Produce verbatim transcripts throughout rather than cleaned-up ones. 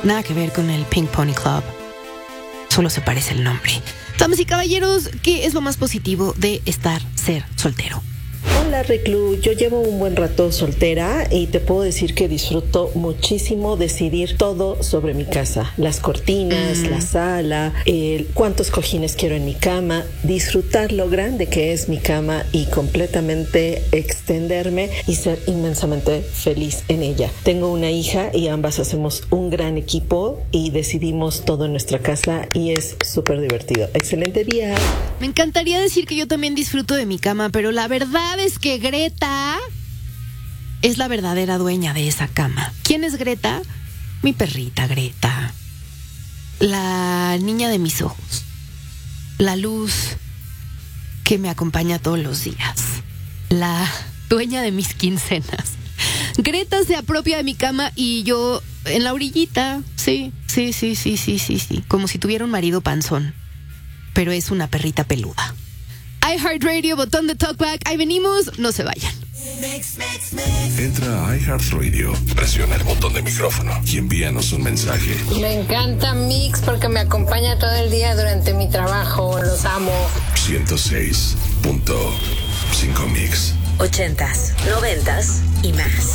Nada que ver con el Pink Pony Club. Solo se parece el nombre. Damas y caballeros, ¿qué es lo más positivo de estar, ser soltero? Hola Reclu, yo llevo un buen rato soltera y te puedo decir que disfruto muchísimo decidir todo sobre mi casa. Las cortinas, mm. la sala, el, cuántos cojines quiero en mi cama, disfrutar lo grande que es mi cama y completamente extenderme y ser inmensamente feliz en ella. Tengo una hija y ambas hacemos un gran equipo y decidimos todo en nuestra casa y es súper divertido. Excelente día. Me encantaría decir que yo también disfruto de mi cama, pero la verdad es que Greta es la verdadera dueña de esa cama. ¿Quién es Greta? Mi perrita Greta. La niña de mis ojos. La luz que me acompaña todos los días. La dueña de mis quincenas. Greta se apropia de mi cama y yo en la orillita. Sí, sí, sí, sí, sí, sí, sí. Como si tuviera un marido panzón. Pero es una perrita peluda. iHeartRadio, botón de talkback. Ahí venimos, no se vayan. Entra a iHeartRadio, presiona el botón de micrófono y envíanos un mensaje. Me encanta Mix porque me acompaña todo el día durante mi trabajo. Los amo. ciento seis punto cinco Mix. Ochentas, noventas y más.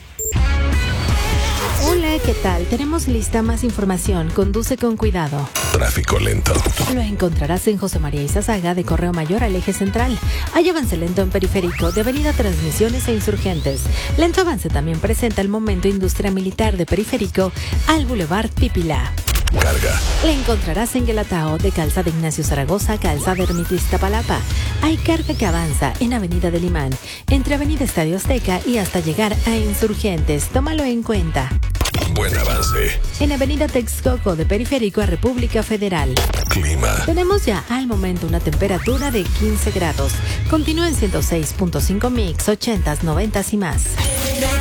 Hola, ¿qué tal? Tenemos lista más información. Conduce con cuidado. Tráfico lento. Lo encontrarás en José María Izazaga de Correo Mayor al Eje Central. Hay avance lento en Periférico de Avenida Transmisiones e Insurgentes. Lento avance también presenta el momento Industria Militar de Periférico al Boulevard Pipila. Carga. La encontrarás en Guelatao de Calzada Ignacio Zaragoza, Calzada Ermita Iztapalapa. Hay carga que avanza en Avenida del Imán, entre Avenida Estadio Azteca y hasta llegar a Insurgentes. Tómalo en cuenta. Buen avance. En Avenida Texcoco de Periférico a República Federal. Clima. Tenemos ya al momento una temperatura de quince grados. Continúa en ciento seis punto cinco Mix, ochentas, noventas y más.